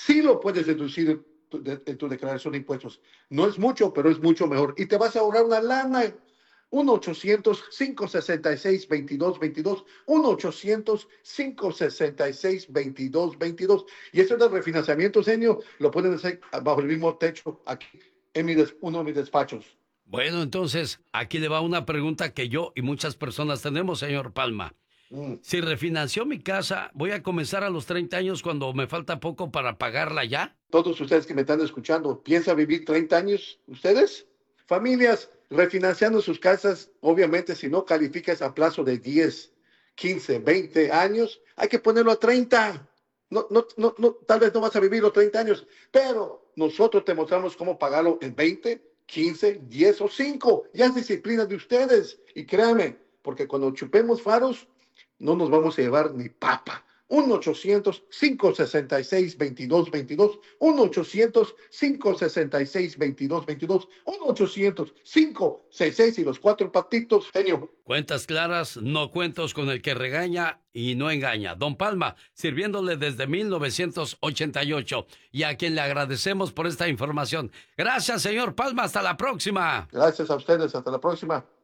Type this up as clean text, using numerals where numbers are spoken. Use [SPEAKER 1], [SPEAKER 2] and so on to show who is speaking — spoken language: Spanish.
[SPEAKER 1] sí lo puedes deducir en tu declaración de impuestos. No es mucho, pero es mucho mejor. Y te vas a ahorrar una lana. 1-800-566-2222, 1-800-566-2222. Y eso de refinanciamiento, señor, lo pueden hacer bajo el mismo techo aquí en uno de mis despachos.
[SPEAKER 2] Bueno, entonces, aquí le va una pregunta que yo y muchas personas tenemos, señor Palma.
[SPEAKER 1] Mm.
[SPEAKER 2] Si refinanció mi casa, ¿voy a comenzar a los 30 años cuando me falta poco para pagarla ya?
[SPEAKER 1] Todos ustedes que me están escuchando, ¿piensan vivir 30 años ustedes? Familias refinanciando sus casas, obviamente si no calificas a plazo de 10, 15, 20 años, hay que ponerlo a 30. No, no, no, no, tal vez no vas a vivir los 30 años, pero nosotros te mostramos cómo pagarlo en 20, 15, 10 o 5. Ya es disciplina de ustedes. Y créanme, porque cuando chupemos faros, no nos vamos a llevar ni papa. 1-800-566-2222, 1-800-566-2222, 1-800-566 y los cuatro patitos, genio.
[SPEAKER 2] Cuentas claras, no cuentos con el que regaña y no engaña. Don Palma, sirviéndole desde 1988 y a quien le agradecemos por esta información. Gracias, señor Palma. Hasta la próxima.
[SPEAKER 1] Gracias a ustedes. Hasta la próxima.